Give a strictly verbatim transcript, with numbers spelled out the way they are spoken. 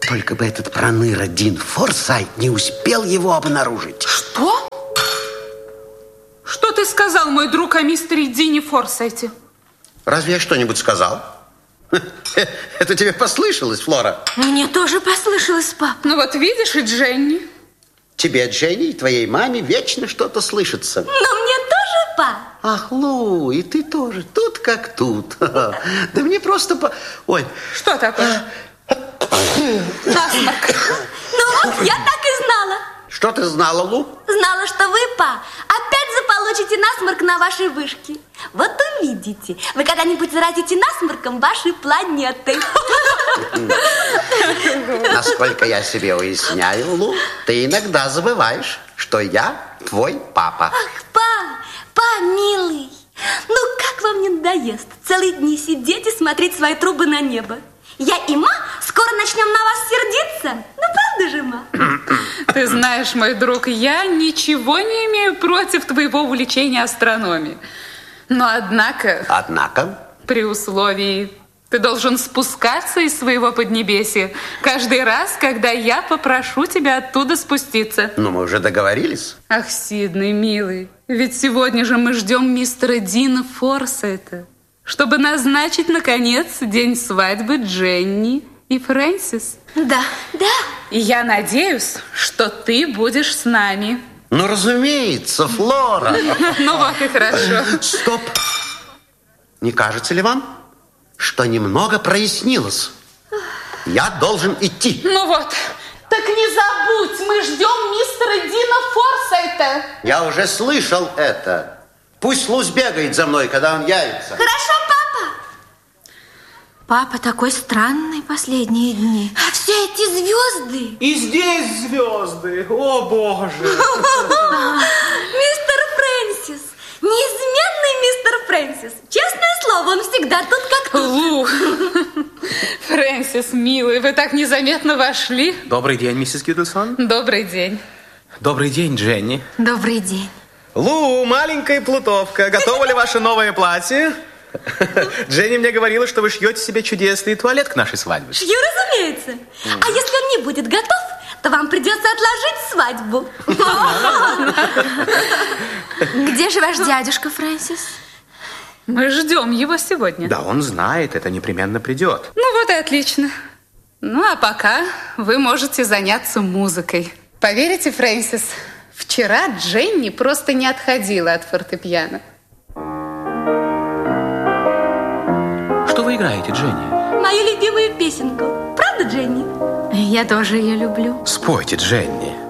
Только бы этот проныра Дин Форсайт не успел его обнаружить. Что? Что ты сказал, мой друг, о мистере Дине Форсайте? Разве я что-нибудь сказал? Это тебе послышалось, Флора? Мне тоже послышалось, пап. Ну вот видишь, и Дженни. Тебе, Дженни, и твоей маме вечно что-то слышится. Но мне тоже, пап. Ах, Лу, и ты тоже. Тут как тут. Да мне просто... По... Ой. Что такое? Насморк. Ну вот, я так и знала. Что ты знала, Лу? Знала, что вы, па, опять заполучите насморк на вашей вышке. Вот увидите. Вы когда-нибудь заразите насморком вашей планеты. Насколько я себе уясняю, Лу, ты иногда забываешь, что я твой папа. Ах, па, па, милый. Ну, как вам не надоест целые дни сидеть и смотреть свои трубы на небо? Я и ма скоро начнем на вас сердиться. Ну, правда же, ма? Ты знаешь, мой друг, я ничего не имею против твоего увлечения астрономией. Но однако... Однако? При условии... Ты должен спускаться из своего поднебесья каждый раз, когда я попрошу тебя оттуда спуститься. Ну, мы уже договорились. Ах, Сидней, милый, ведь сегодня же мы ждем мистера Дина Форсайта, чтобы назначить, наконец, день свадьбы Дженни и Фрэнсис. Да, да. И я надеюсь, что ты будешь с нами. Ну, разумеется, Флора. Ну вот и хорошо. Стоп. Не кажется ли вам, что немного прояснилось? Я должен идти. Ну вот. Так не забудь, мы ждем мистера Дина Форсайта. Я уже слышал это. Пусть Лу сбегает за мной, когда он явится. Хорошо, папа. Папа такой странный последние дни. А все эти звезды. И здесь звезды. О, Боже. Мистер Фрэнсис. Неизменный мистер Фрэнсис. Честное слово, он всегда тут как тут. Лу. Фрэнсис, милый, вы так незаметно вошли. Добрый день, миссис Гиддлсон. Добрый день. Добрый день, Дженни. Добрый день. Лу, маленькая плутовка, готово ли ваше новое платье? Дженни мне говорила, что вы шьете себе чудесный туалет к нашей свадьбе. Шью, разумеется. А если он не будет готов, то вам придется отложить свадьбу. Где же ваш дядюшка, Фрэнсис? Мы ждем его сегодня. Да, он знает, это непременно придет. Ну вот и отлично. Ну а пока вы можете заняться музыкой. Поверите, Фрэнсис, вчера Дженни просто не отходила от фортепиано. Что вы играете, Дженни? Мою любимую песенку. Правда, Дженни? Я тоже ее люблю. Спойте, Дженни.